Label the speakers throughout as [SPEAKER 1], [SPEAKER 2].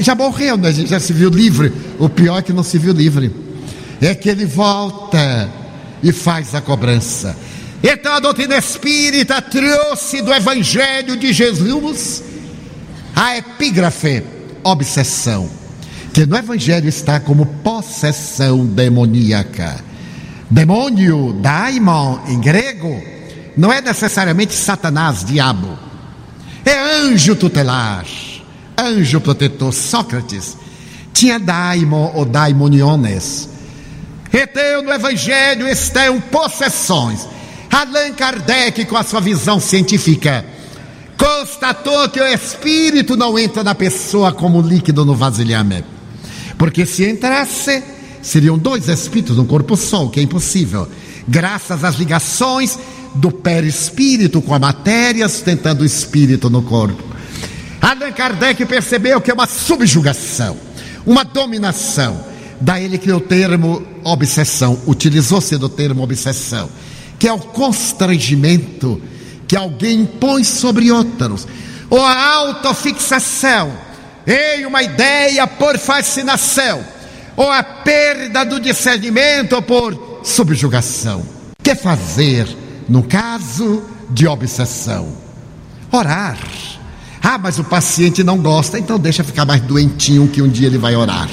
[SPEAKER 1] já morreu, né? A gente já se viu livre. O pior é que não se viu livre, é que ele volta e faz a cobrança. Então a doutrina espírita trouxe do Evangelho de Jesus a epígrafe obsessão, que no Evangelho está como possessão demoníaca. Demônio, daimon, em grego, não é necessariamente Satanás, diabo. É anjo tutelar, anjo protetor. Sócrates tinha daimon ou daimoniones. Então no Evangelho estão possessões. Allan Kardec, com a sua visão científica, constatou que o espírito não entra na pessoa como líquido no vasilhame, porque se entrasse, seriam 2 espíritos num corpo só, o que é impossível, graças às ligações do perispírito com a matéria, sustentando o espírito no corpo. Allan Kardec percebeu que é uma subjugação, uma dominação. Daí ele criou o termo obsessão, utilizou-se do termo obsessão, que é o constrangimento que alguém impõe sobre outros, ou a autofixação em uma ideia por fascinação, ou a perda do discernimento por subjugação. O que fazer no caso de obsessão? Orar. Mas o paciente não gosta, então deixa ficar mais doentinho que um dia ele vai orar.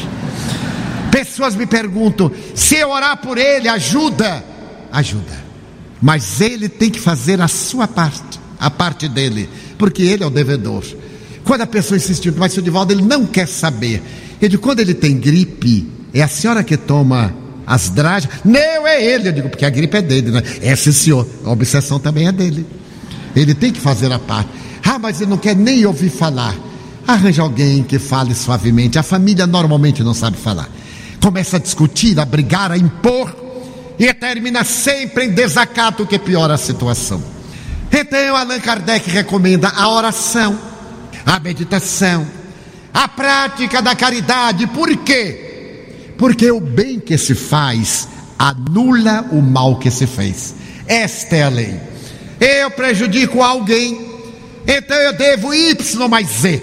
[SPEAKER 1] Pessoas me perguntam, se eu orar por ele, ajuda? Ajuda. Mas ele tem que fazer a sua parte, a parte dele, porque ele é o devedor. Quando a pessoa insistiu, mas o Divaldo, ele não quer saber. Eu digo, quando ele tem gripe, é a senhora que toma as drágeas? Não, é ele. Eu digo, porque a gripe é dele, né? É, sim, senhor, a obsessão também é dele. Ele tem que fazer a parte. Mas ele não quer nem ouvir falar. Arranja alguém que fale suavemente. A família normalmente não sabe falar. Começa a discutir, a brigar, a impor, e termina sempre em desacato, que piora a situação. Então Allan Kardec recomenda a oração, a meditação, a prática da caridade. Por quê? Porque o bem que se faz anula o mal que se fez. Esta é a lei. Eu prejudico alguém, então eu devo Y mais Z,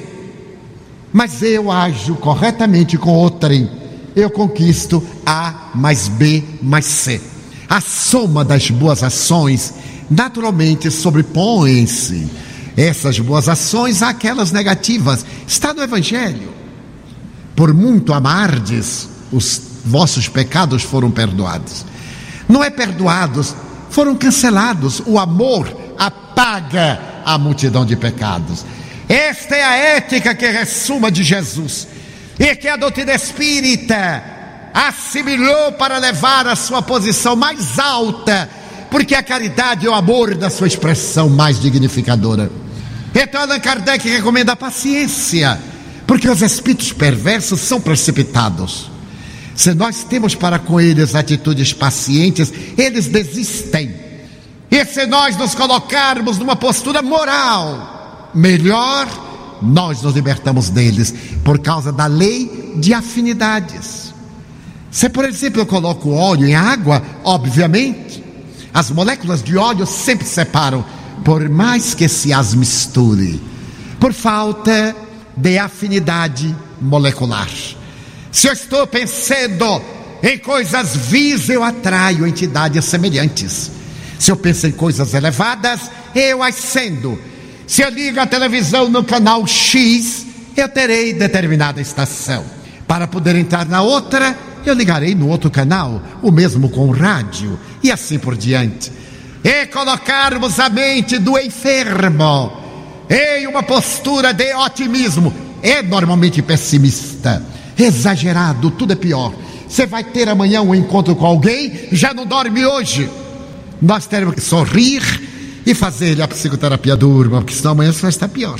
[SPEAKER 1] mas eu ajo corretamente com outrem, eu conquisto A mais B mais C. A soma das boas ações naturalmente sobrepõe-se essas boas ações àquelas negativas. Está no Evangelho. Por muito amardes, os vossos pecados foram perdoados. Não é perdoados, foram cancelados. O amor apaga a multidão de pecados. Esta é a ética que ressuma de Jesus e que a doutrina espírita assimilou para levar a sua posição mais alta, porque a caridade é o amor da sua expressão mais dignificadora. Então Allan Kardec recomenda a paciência, porque os espíritos perversos são precipitados. Se nós temos para com eles atitudes pacientes, eles desistem. E se nós nos colocarmos numa postura moral melhor, nós nos libertamos deles, por causa da lei de afinidades. Se, por exemplo, eu coloco óleo em água, obviamente, as moléculas de óleo sempre se separam, por mais que se as misture, por falta de afinidade molecular. Se eu estou pensando em coisas vis, eu atraio entidades semelhantes. Se eu penso em coisas elevadas, eu ascendo. Se eu ligo a televisão no canal X, eu terei determinada estação. Para poder entrar na outra, eu ligarei no outro canal, o mesmo com o rádio, e assim por diante. E colocarmos a mente do enfermo em uma postura de otimismo, é normalmente pessimista, exagerado, tudo é pior. Você vai ter amanhã um encontro com alguém, já não dorme hoje. Nós teremos que sorrir e fazer a psicoterapia durma, porque senão amanhã você vai estar pior.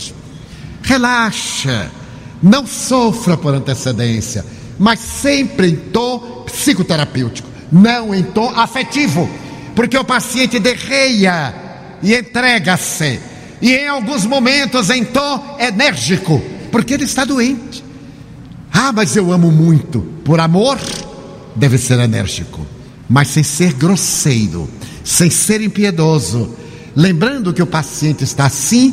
[SPEAKER 1] Relaxa, não sofra por antecedência, mas sempre em tom psicoterapêutico, não em tom afetivo, porque o paciente derreia e entrega-se, e em alguns momentos em tom enérgico, porque ele está doente. Mas eu amo muito. Por amor, deve ser enérgico, mas sem ser grosseiro, sem ser impiedoso, lembrando que o paciente está assim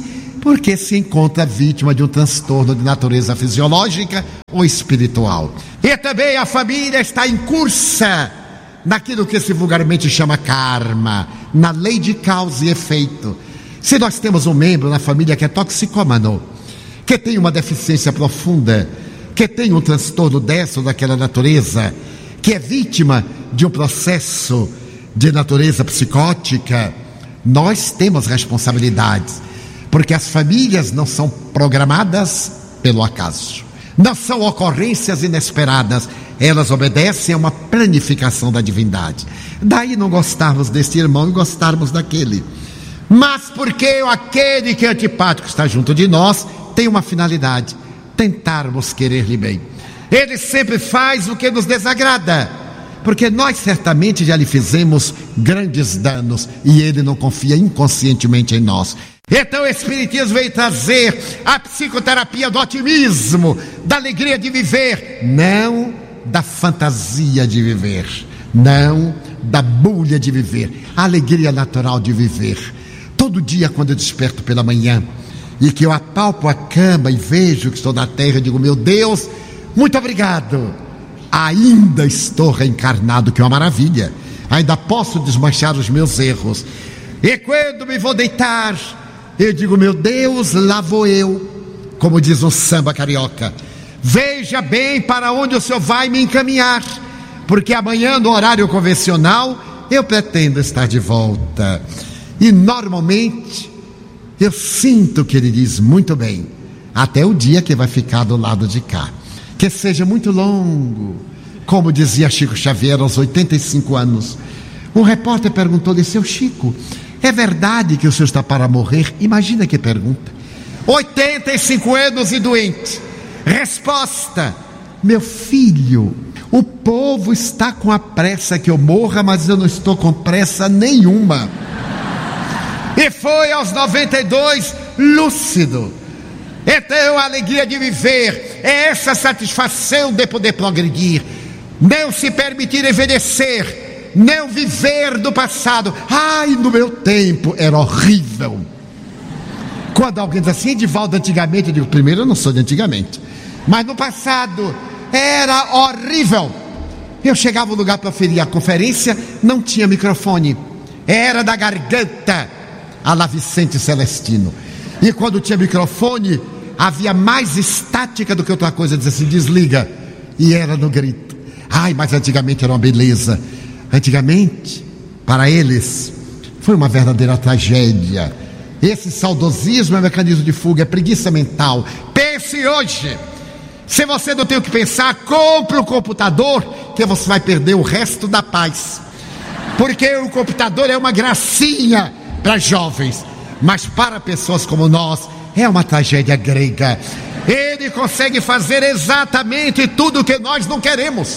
[SPEAKER 1] porque se encontra vítima de um transtorno de natureza fisiológica ou espiritual. E também a família está incursa naquilo que se vulgarmente chama karma, na lei de causa e efeito. Se nós temos um membro na família que é toxicômano, que tem uma deficiência profunda, que tem um transtorno dessa ou daquela natureza, que é vítima de um processo de natureza psicótica, nós temos responsabilidades, porque as famílias não são programadas pelo acaso, não são ocorrências inesperadas, elas obedecem a uma planificação da divindade. Daí não gostarmos deste irmão e gostarmos daquele, mas porque aquele que é antipático está junto de nós tem uma finalidade: tentarmos querer-lhe bem. Ele sempre faz o que nos desagrada, porque nós certamente já lhe fizemos grandes danos e ele não confia inconscientemente em nós. Então o Espiritismo veio trazer a psicoterapia do otimismo, da alegria de viver, não da fantasia de viver, não da bulha de viver, a alegria natural de viver. Todo dia, quando eu desperto pela manhã e que eu apalpo a cama e vejo que estou na terra, eu digo: meu Deus, muito obrigado, ainda estou reencarnado, que é uma maravilha, ainda posso desmanchar os meus erros. E quando me vou deitar, eu digo: meu Deus, lá vou eu, como diz um samba carioca, veja bem para onde o Senhor vai me encaminhar, porque amanhã, no horário convencional, eu pretendo estar de volta. E normalmente eu sinto que ele diz: muito bem, até o dia que vai ficar do lado de cá, que seja muito longo. Como dizia Chico Xavier aos 85 anos. Um repórter perguntou-lhe: seu Chico, é verdade que o senhor está para morrer? Imagina que pergunta. 85 anos e doente. Resposta: meu filho, o povo está com a pressa que eu morra, mas eu não estou com pressa nenhuma. E foi aos 92 lúcido. Então a alegria de viver é essa satisfação de poder progredir, não se permitir envelhecer, não viver do passado. Ai, no meu tempo era horrível. Quando alguém diz assim: Edivaldo, antigamente, eu digo: primeiro, eu não sou de antigamente, mas no passado era horrível. Eu chegava no lugar para ferir a conferência, não tinha microfone, era da garganta, a la Vicente Celestino. E quando tinha microfone, havia mais estática do que outra coisa, dizia assim: desliga, e era no grito. Ai, mas antigamente era uma beleza. Antigamente, para eles, foi uma verdadeira tragédia. Esse saudosismo é mecanismo de fuga, é preguiça mental. Pense hoje. Se você não tem o que pensar, compre um computador, que você vai perder o resto da paz, porque o computador é uma gracinha para jovens, mas para pessoas como nós é uma tragédia grega. Ele consegue fazer exatamente tudo o que nós não queremos.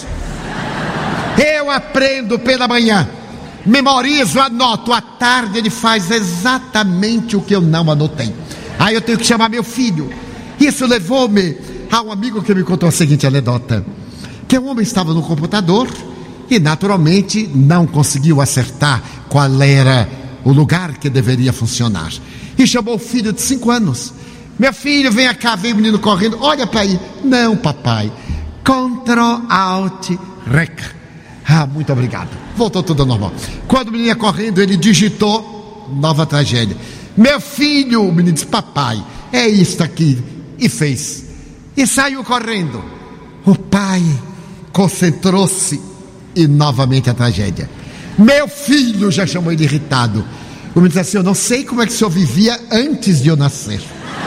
[SPEAKER 1] Eu aprendo pela manhã, memorizo, anoto, à tarde ele faz exatamente o que eu não anotei. Aí eu tenho que chamar meu filho. Isso levou-me a um amigo que me contou a seguinte anedota: que um homem estava no computador e naturalmente não conseguiu acertar qual era o lugar que deveria funcionar, e chamou o filho de 5 anos. Meu filho, vem cá, vem o menino correndo, olha para aí. Não, papai, Ctrl Alt Rec. Ah, muito obrigado. Voltou tudo ao normal. Quando o menino ia correndo, ele digitou: nova tragédia. Meu filho, o menino disse: papai, é isto aqui, e fez, e saiu correndo. O pai concentrou-se e novamente a tragédia. Meu filho, já chamou ele irritado. O menino disse assim: eu não sei como é que o senhor vivia antes de eu nascer.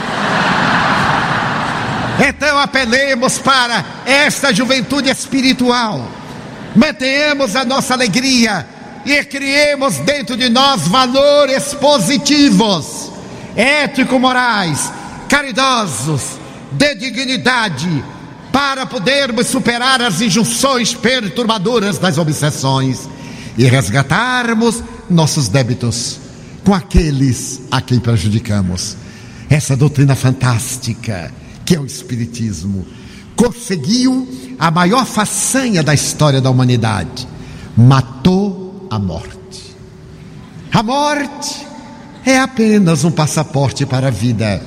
[SPEAKER 1] Então apelemos para esta juventude espiritual, mantenhamos a nossa alegria e criemos dentro de nós valores positivos, ético-morais, caridosos, de dignidade, para podermos superar as injunções perturbadoras das obsessões e resgatarmos nossos débitos com aqueles a quem prejudicamos. Essa doutrina fantástica que é o Espiritismo conseguiu a maior façanha da história da humanidade: matou a morte. A morte é apenas um passaporte para a vida.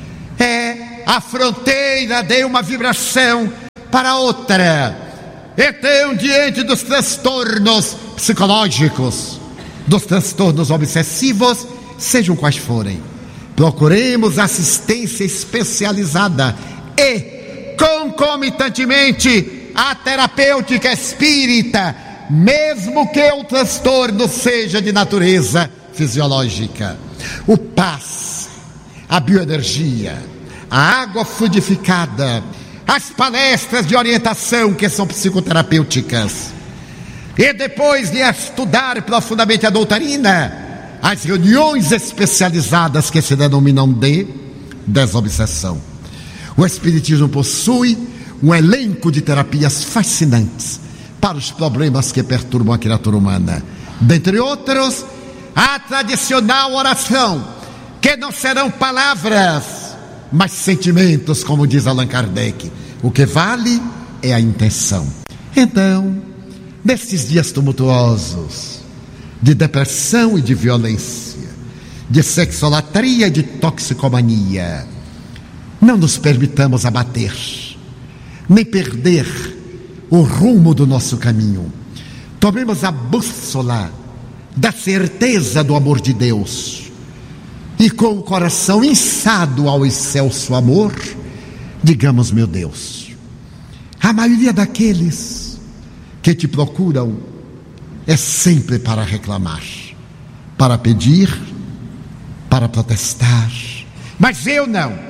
[SPEAKER 1] É a fronteira de uma vibração para outra. Então, diante dos transtornos psicológicos, dos transtornos obsessivos, sejam quais forem, procuremos assistência especializada e, concomitantemente, a terapêutica espírita, mesmo que o transtorno seja de natureza fisiológica. O passe, a bioenergia, a água fluidificada, as palestras de orientação que são psicoterapêuticas, e depois de estudar profundamente a doutrina, as reuniões especializadas que se denominam de desobsessão. O Espiritismo possui um elenco de terapias fascinantes para os problemas que perturbam a criatura humana. Dentre outros, a tradicional oração, que não serão palavras, mas sentimentos, como diz Allan Kardec. O que vale é a intenção. Então, nestes dias tumultuosos, de depressão e de violência, de sexolatria e de toxicomania, não nos permitamos abater, nem perder o rumo do nosso caminho. Tomemos a bússola da certeza do amor de Deus e, com o coração inçado ao excelso amor, digamos: meu Deus, a maioria daqueles que te procuram é sempre para reclamar, para pedir, para protestar, mas eu não.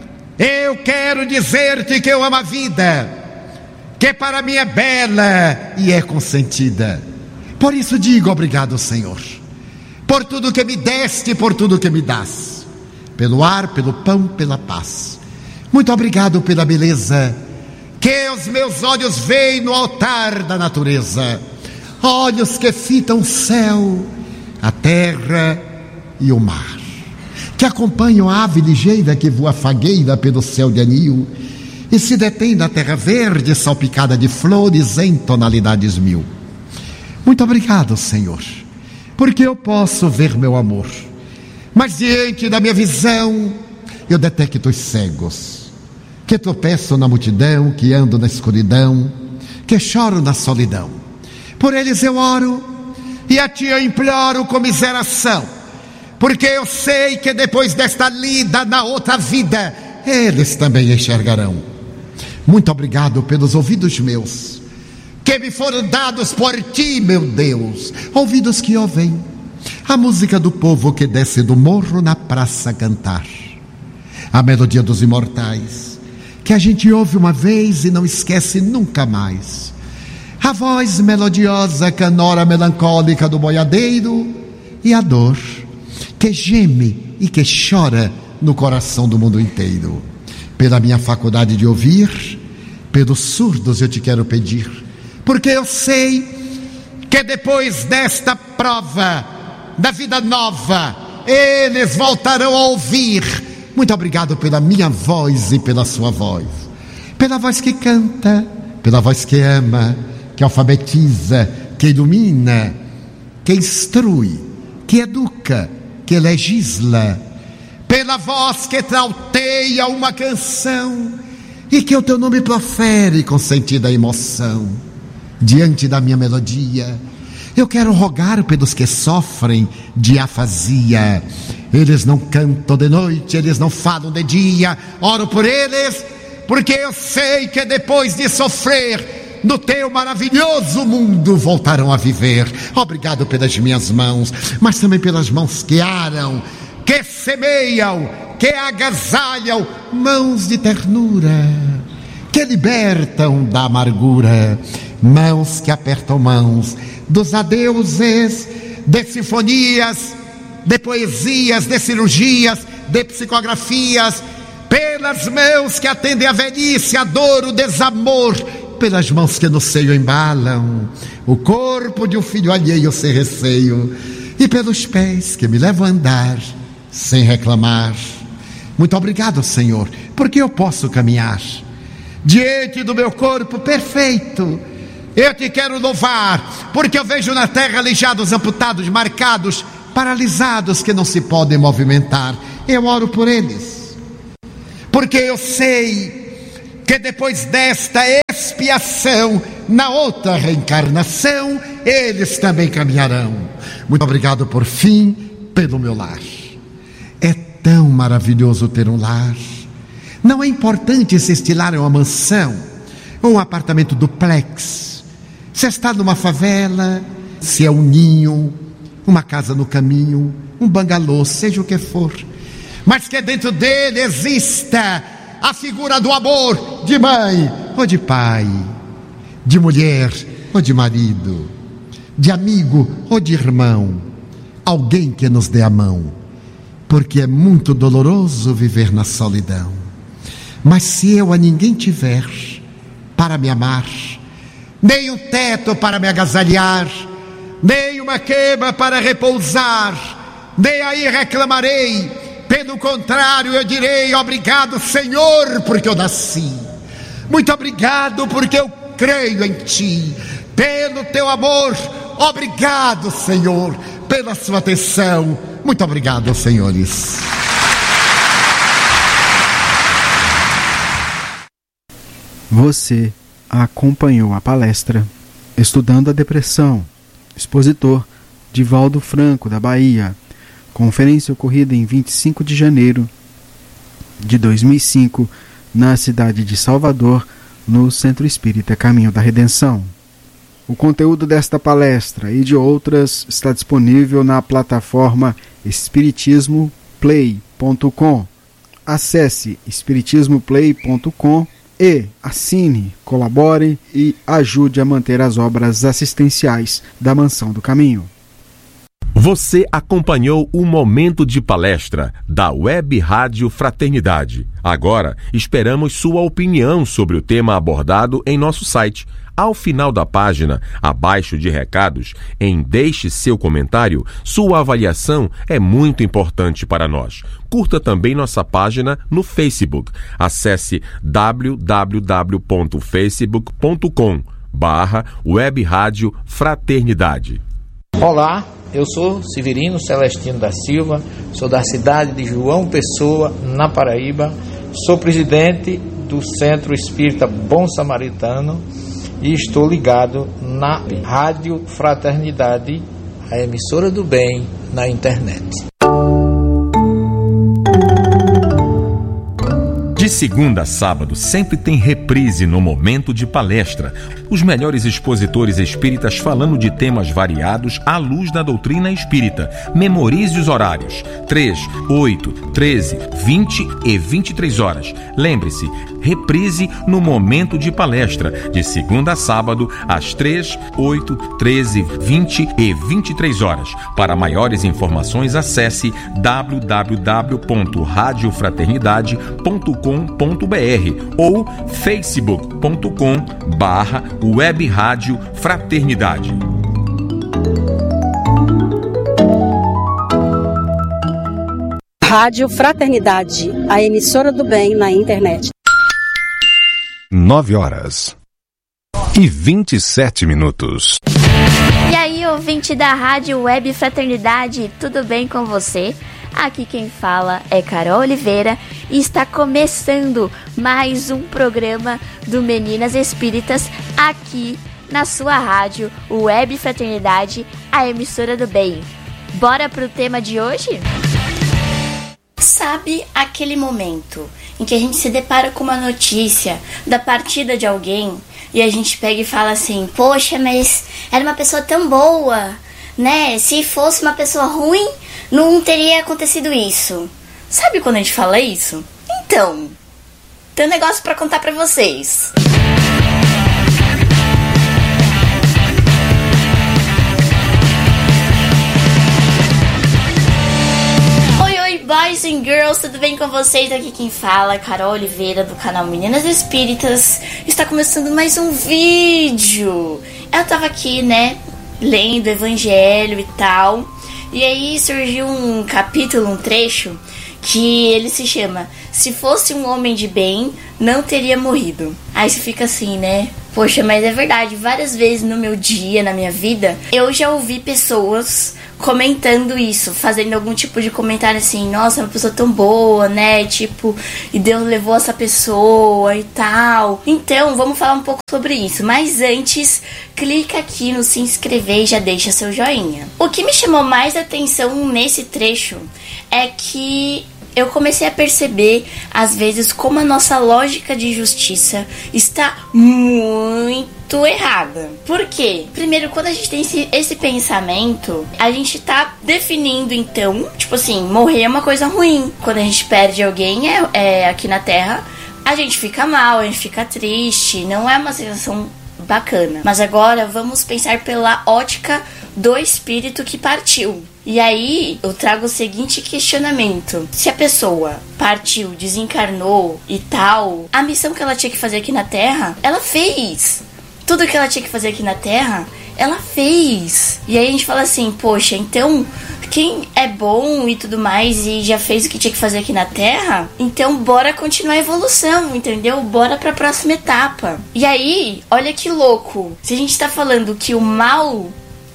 [SPEAKER 1] Eu quero dizer-te que eu amo a vida, que para mim é bela e é consentida. Por isso digo: obrigado, Senhor, por tudo que me deste, por tudo que me dás, pelo ar, pelo pão, pela paz. Muito obrigado pela beleza que os meus olhos veem no altar da natureza, olhos que fitam o céu, a terra e o mar, que acompanham a ave ligeira que voa fagueira pelo céu de anil e se detém na terra verde salpicada de flores em tonalidades mil. Muito obrigado, Senhor, porque eu posso ver meu amor, mas diante da minha visão eu detecto os cegos, que tropeçam na multidão, que andam na escuridão, que choram na solidão. Por eles eu oro e a ti eu imploro comiseração, porque eu sei que depois desta lida na outra vida, eles também enxergarão. Muito obrigado pelos ouvidos meus, que me foram dados por ti, meu Deus, ouvidos que ouvem a música do povo que desce do morro na praça a cantar, a melodia dos imortais, que a gente ouve uma vez e não esquece nunca mais, a voz melodiosa, canora melancólica do boiadeiro, e a dor que geme e que chora no coração do mundo inteiro. Pela minha faculdade de ouvir, pelos surdos eu te quero pedir, porque eu sei que depois desta prova da vida nova, eles voltarão a ouvir. Muito obrigado pela minha voz e pela sua voz, pela voz que canta, pela voz que ama, que alfabetiza, que ilumina, que instrui, que educa, que legisla, pela voz que trauteia uma canção e que o teu nome profere com sentida emoção. Diante da minha melodia, eu quero rogar pelos que sofrem de afasia. Eles não cantam de noite, eles não falam de dia. Oro por eles, porque eu sei que depois de sofrer no teu maravilhoso mundo voltarão a viver. Obrigado pelas minhas mãos, mas também pelas mãos que aram, que semeiam, que agasalham, mãos de ternura, que libertam da amargura, mãos que apertam mãos dos adeuses, de sinfonias, de poesias, de cirurgias, de psicografias, pelas mãos que atendem a velhice, a dor, o desamor, pelas mãos que no seio embalam o corpo de um filho alheio sem receio, e pelos pés que me levam a andar sem reclamar. Muito obrigado, Senhor, porque eu posso caminhar diante do meu corpo perfeito. Eu te quero louvar, porque eu vejo na terra aleijados, amputados, marcados, paralisados que não se podem movimentar. Eu oro por eles, porque eu sei que depois desta expiação, na outra reencarnação, eles também caminharão. Muito obrigado por fim, pelo meu lar. É tão maravilhoso ter um lar. Não é importante se este lar é uma mansão ou um apartamento duplex, se está numa favela, se é um ninho, uma casa no caminho, um bangalô, seja o que for, mas que dentro dele exista a figura do amor, de mãe ou de pai, de mulher ou de marido, de amigo ou de irmão, alguém que nos dê a mão, porque é muito doloroso viver na solidão. Mas se eu a ninguém tiver para me amar, nem um teto para me agasalhar, nem uma cama para repousar, nem aí reclamarei. Pelo contrário, eu direi: obrigado, Senhor, porque eu nasci. Muito obrigado, porque eu creio em Ti. Pelo Teu amor, obrigado, Senhor. Pela Sua atenção, muito obrigado, senhores.
[SPEAKER 2] Você acompanhou a palestra Estudando a Depressão, expositor Divaldo Franco, da Bahia, conferência ocorrida em 25 de janeiro de 2005, na cidade de Salvador, no Centro Espírita Caminho da Redenção. O conteúdo desta palestra e de outras está disponível na plataforma espiritismoplay.com. Acesse espiritismoplay.com e assine, colabore e ajude a manter as obras assistenciais da Mansão do Caminho.
[SPEAKER 3] Você acompanhou o Momento de Palestra da Web Rádio Fraternidade. Agora, esperamos sua opinião sobre o tema abordado em nosso site. Ao final da página, abaixo de recados, Deixe seu comentário, sua avaliação é muito importante para nós. Curta também nossa página no Facebook. Acesse www.facebook.com/Web Rádio Fraternidade.
[SPEAKER 4] Olá, eu sou Severino Celestino da Silva, sou da cidade de João Pessoa, na Paraíba, sou presidente do Centro Espírita Bom Samaritano e estou ligado na Rádio Fraternidade, a emissora do bem na internet.
[SPEAKER 3] De segunda a sábado, sempre tem reprise no Momento de Palestra. Os melhores expositores espíritas falando de temas variados à luz da doutrina espírita. Memorize os horários: 3, 8, 13, 20 e 23 horas. Lembre-se, reprise no Momento de Palestra, de segunda a sábado, às 3, 8, 13, 20 e 23 horas. Para maiores informações, acesse www.radiofraternidade.com.br ou facebook.com/Web Rádio Fraternidade.
[SPEAKER 5] Rádio Fraternidade, a emissora do bem na internet.
[SPEAKER 6] 9h27.
[SPEAKER 7] E aí, ouvinte da Rádio Web Fraternidade, tudo bem com você? Aqui quem fala é Carol Oliveira e está começando mais um programa do Meninas Espíritas aqui na sua rádio Web Fraternidade, a emissora do bem. Bora pro tema de hoje?
[SPEAKER 8] Sabe aquele momento em que a gente se depara com uma notícia da partida de alguém e a gente pega e fala assim: poxa, mas era uma pessoa tão boa, né? Se fosse uma pessoa ruim, não teria acontecido isso. Sabe quando a gente fala isso? Então, tem um negócio pra contar pra vocês. Oi, boys and girls, tudo bem com vocês? Aqui quem fala é Carol Oliveira, do canal Meninas Espíritas. Está começando mais um vídeo. Eu tava aqui, né, lendo o evangelho e tal, e aí surgiu um capítulo, um trecho, que ele se chama Se Fosse um Homem de Bem, Não Teria Morrido. Aí você fica assim, né? Poxa, mas é verdade, várias vezes no meu dia, na minha vida, eu já ouvi pessoas comentando isso, fazendo algum tipo de comentário assim, nossa, é uma pessoa tão boa, né, tipo, e Deus levou essa pessoa e tal. Então, vamos falar um pouco sobre isso, mas antes, clica aqui no se inscrever e já deixa seu joinha. O que me chamou mais atenção nesse trecho é que eu comecei a perceber, às vezes, como a nossa lógica de justiça está muito errada. Por quê? Primeiro, quando a gente tem esse pensamento, a gente tá definindo, então, tipo assim, morrer é uma coisa ruim. Quando a gente perde alguém aqui na Terra, a gente fica mal, a gente fica triste, não é uma sensação bacana. Mas agora, vamos pensar pela ótica do espírito que partiu. E aí, eu trago o seguinte questionamento. Se a pessoa partiu, desencarnou e tal, a missão que ela tinha que fazer aqui na Terra, ela fez. Tudo que ela tinha que fazer aqui na Terra, ela fez. E aí a gente fala assim, poxa, então, quem é bom e tudo mais e já fez o que tinha que fazer aqui na Terra, então bora continuar a evolução, entendeu? Bora pra próxima etapa. E aí, olha que louco. Se a gente tá falando que o mal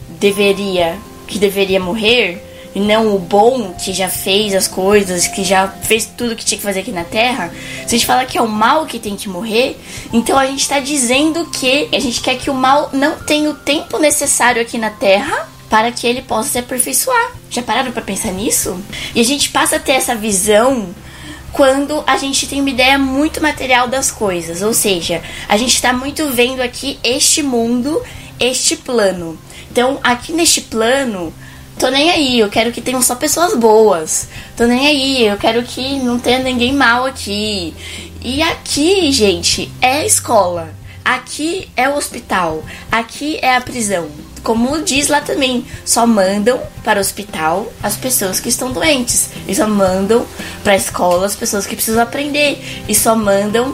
[SPEAKER 8] deveria morrer, e não o bom que já fez as coisas, que já fez tudo que tinha que fazer aqui na Terra, se a gente fala que é o mal que tem que morrer, então a gente está dizendo que a gente quer que o mal não tenha o tempo necessário aqui na Terra para que ele possa se aperfeiçoar. Já pararam para pensar nisso? E a gente passa a ter essa visão quando a gente tem uma ideia muito material das coisas, ou seja, a gente está muito vendo aqui este mundo, este plano. Então, aqui neste plano, tô nem aí, eu quero que tenham só pessoas boas. Tô nem aí, eu quero que não tenha ninguém mal aqui. E aqui, gente, é a escola. Aqui é o hospital. Aqui é a prisão. Como diz lá também, só mandam para o hospital as pessoas que estão doentes. E só mandam para a escola as pessoas que precisam aprender. E só mandam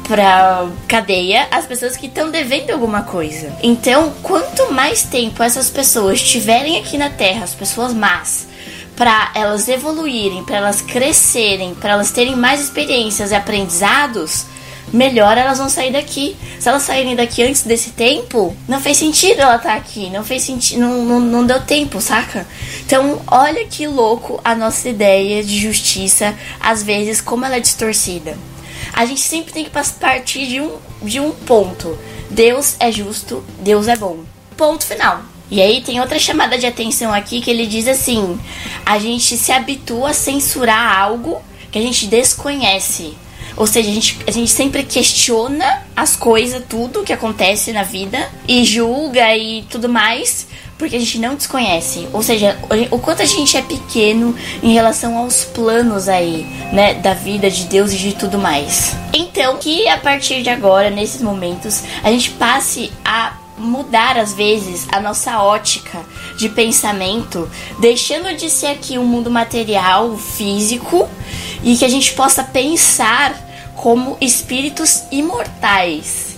[SPEAKER 8] pra cadeia as pessoas que estão devendo alguma coisa. Então, quanto mais tempo essas pessoas estiverem aqui na Terra, as pessoas más, para elas evoluírem, para elas crescerem, para elas terem mais experiências e aprendizados, melhor elas vão sair daqui. Se elas saírem daqui antes desse tempo, não fez sentido ela estar aqui, não fez sentido, não deu tempo, saca? Então, olha que louco a nossa ideia de justiça, às vezes, como ela é distorcida. A gente sempre tem que partir de um ponto. Deus é justo, Deus é bom. Ponto final. E aí tem outra chamada de atenção aqui que ele diz assim: a gente se habitua a censurar algo que a gente desconhece. Ou seja, a gente sempre questiona as coisas, tudo que acontece na vida, e julga e tudo mais, porque a gente não desconhece. Ou seja, o quanto a gente é pequeno em relação aos planos aí, né, da vida de Deus e de tudo mais. Então, que a partir de agora, nesses momentos, a gente passe a mudar às vezes a nossa ótica de pensamento, deixando de ser aqui um mundo material, físico, e que a gente possa pensar como espíritos imortais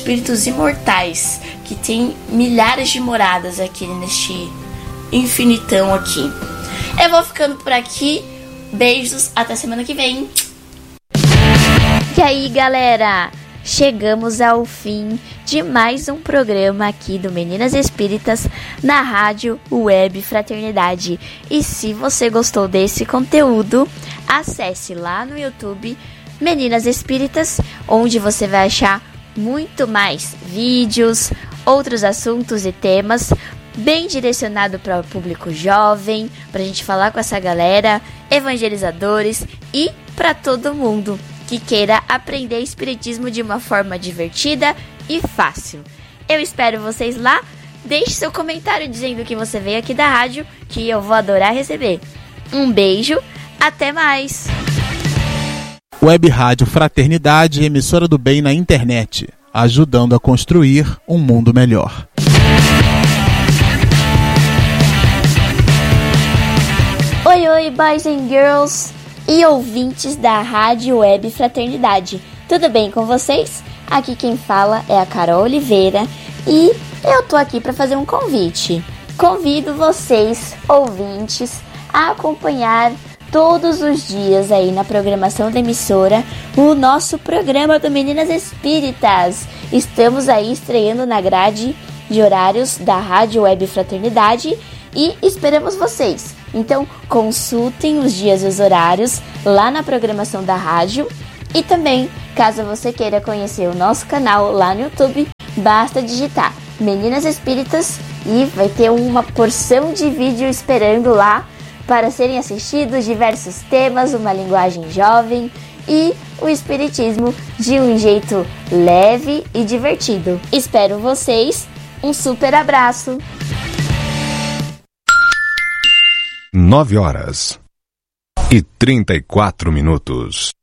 [SPEAKER 8] que tem milhares de moradas aqui neste infinitão aqui. Eu vou ficando por aqui. Beijos, até semana que vem.
[SPEAKER 7] E aí, galera? Chegamos ao fim de mais um programa aqui do Meninas Espíritas na Rádio Web Fraternidade. E se você gostou desse conteúdo, acesse lá no YouTube Meninas Espíritas, onde você vai achar muito mais vídeos, outros assuntos e temas, bem direcionado para o público jovem, para a gente falar com essa galera, evangelizadores e para todo mundo que queira aprender espiritismo de uma forma divertida e fácil. Eu espero vocês lá. Deixe seu comentário dizendo que você veio aqui da rádio, que eu vou adorar receber. Um beijo, até mais!
[SPEAKER 9] Web Rádio Fraternidade, emissora do bem na internet, ajudando a construir um mundo melhor.
[SPEAKER 7] Oi, oi, boys and girls e ouvintes da Rádio Web Fraternidade. Tudo bem com vocês? Aqui quem fala é a Carol Oliveira e eu tô aqui para fazer um convite. Convido vocês, ouvintes, a acompanhar todos os dias aí na programação da emissora o nosso programa do Meninas Espíritas. estamos aí estreando na grade de horários da Rádio Web Fraternidade e esperamos vocês. Então consultem os dias e os horários lá na programação da rádio e também, caso você queira conhecer o nosso canal lá no YouTube, basta digitar Meninas Espíritas e vai ter uma porção de vídeo esperando lá para serem assistidos, diversos temas, uma linguagem jovem e o espiritismo de um jeito leve e divertido. Espero vocês, um super abraço!
[SPEAKER 6] 9h34.